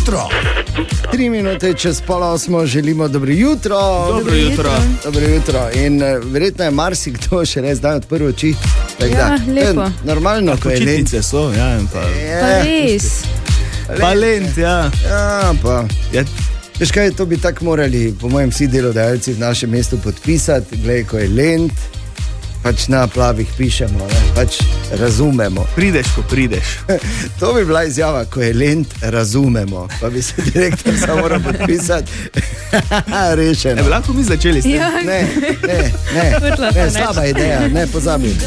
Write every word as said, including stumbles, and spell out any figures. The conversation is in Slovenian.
jutro. Tri minute čez pol osmo želimo dobro jutro. Dobro jutro. Dobro jutro. In uh, verjetno je marsikdo še ne zdaj odprl oči. Tak, Ja, da, lepo. to je normalno, ko je lent. Počitnice so, ja, in pa... Pa res. Pa lent, ja. Ja, pa. Ja, Veš kaj, to bi tako morali, po mojem, vsi delodajalci v našem mestu podpisati. Glej, ko je lent, pač na plavih pišemo, ne? Pač razumemo. prideš, ko prideš. To bi bila izjava, ko je lent, razumemo. Pa bi se direktor samo moral podpisati. Rešeno. Ne bi lahko mi začeli s tem? Ja. Ne, ne, ne, Vrtla pa ne, ne. slaba ideja, ne pozabi.